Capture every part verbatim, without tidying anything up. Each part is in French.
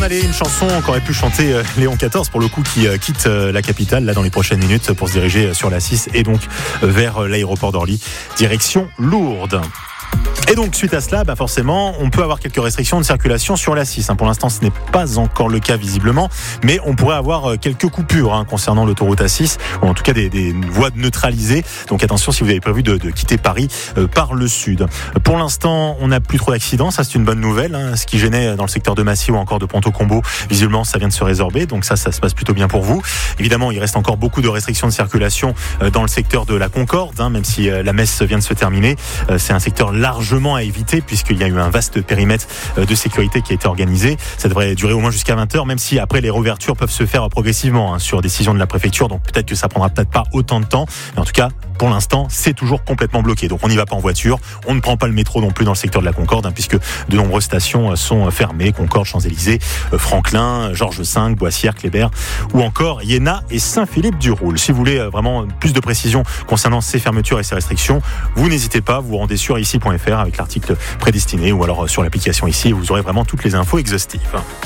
Allez, une chanson qu'aurait pu chanter euh, Léon quatorze pour le coup qui euh, quitte euh, la capitale là dans les prochaines minutes pour se diriger euh, sur l'A six et donc euh, vers euh, l'aéroport d'Orly, direction Lourdes. Et donc suite à cela, bah forcément, on peut avoir quelques restrictions de circulation sur l'A six. Hein. Pour l'instant, ce n'est pas encore le cas visiblement, mais on pourrait avoir quelques coupures hein, concernant l'autoroute A six, ou en tout cas des, des voies neutralisées. Donc attention si vous avez prévu de, de quitter Paris euh, par le sud. Pour l'instant, on n'a plus trop d'accidents, ça c'est une bonne nouvelle. Hein. Ce qui gênait dans le secteur de Massy ou encore de Ponto-Combo, visiblement ça vient de se résorber, donc ça, ça se passe plutôt bien pour vous. Évidemment, il reste encore beaucoup de restrictions de circulation euh, dans le secteur de la Concorde, hein, même si euh, la messe vient de se terminer. Euh, c'est un secteur largement à éviter puisqu'il y a eu un vaste périmètre de sécurité qui a été organisé. Ça devrait durer au moins jusqu'à vingt heures, même si après les réouvertures peuvent se faire progressivement hein, sur décision de la préfecture, donc peut-être que ça prendra peut-être pas autant de temps, mais en tout cas pour l'instant c'est toujours complètement bloqué, donc on n'y va pas en voiture, on ne prend pas le métro non plus dans le secteur de la Concorde hein, puisque de nombreuses stations sont fermées, Concorde, Champs-Élysées, Franklin, Georges cinq, Boissière, Kléber ou encore Iéna et Saint-Philippe-du-Roule. Si vous voulez vraiment plus de précisions concernant ces fermetures et ces restrictions, vous n'hésitez pas, vous vous rendez sur ici point f r avec l'article prédestiné ou alors sur l'application ici, vous aurez vraiment toutes les infos exhaustives.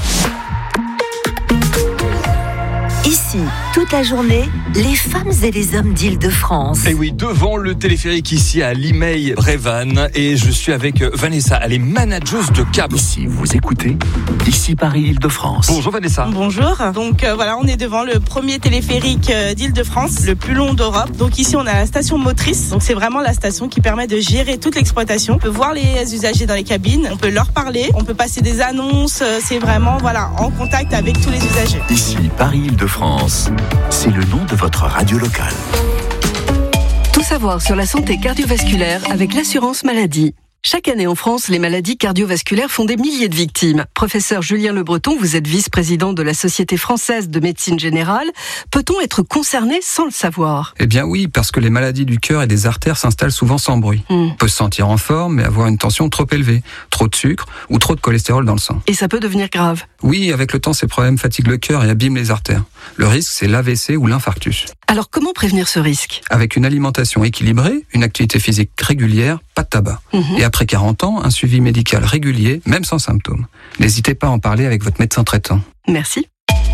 Ici, toute la journée, les femmes et les hommes d'Île-de-France. Et oui, devant le téléphérique ici à Limeil-Brévannes, et je suis avec Vanessa, elle est manageuse de câble. Ici, vous écoutez, ici Paris Île-de-France. Bonjour Vanessa. Bonjour. Donc euh, voilà, on est devant le premier téléphérique euh, d'Île-de-France, le plus long d'Europe. Donc ici, on a la station motrice. Donc c'est vraiment la station qui permet de gérer toute l'exploitation. On peut voir les usagers dans les cabines, on peut leur parler, on peut passer des annonces. Euh, c'est vraiment voilà en contact avec tous les usagers. Ici Paris Île-de-France, c'est le nom de votre radio locale. Tout savoir sur la santé cardiovasculaire avec l'assurance maladie. Chaque année en France, les maladies cardiovasculaires font des milliers de victimes. Professeur Julien Le Breton, vous êtes vice-président de la Société française de médecine générale. Peut-on être concerné sans le savoir ? Eh bien oui, parce que les maladies du cœur et des artères s'installent souvent sans bruit. Mm. On peut se sentir en forme, mais avoir une tension trop élevée, trop de sucre ou trop de cholestérol dans le sang. Et ça peut devenir grave ? Oui, avec le temps, ces problèmes fatiguent le cœur et abîment les artères. Le risque, c'est l'A V C ou l'infarctus. Alors comment prévenir ce risque ? Avec une alimentation équilibrée, une activité physique régulière, pas de tabac. Mm-hmm. Et après quarante ans, un suivi médical régulier, même sans symptômes. N'hésitez pas à en parler avec votre médecin traitant. Merci.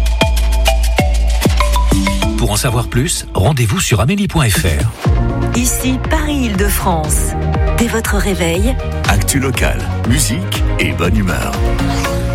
Pour en savoir plus, rendez-vous sur amélie point f r. Ici Paris Île-de-France. Dès votre réveil, actu local, musique et bonne humeur.